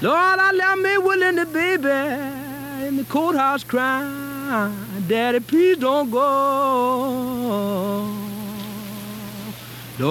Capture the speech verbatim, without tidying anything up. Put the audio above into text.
Lord, I left me willing the baby in the courthouse crying, Daddy, please don't go.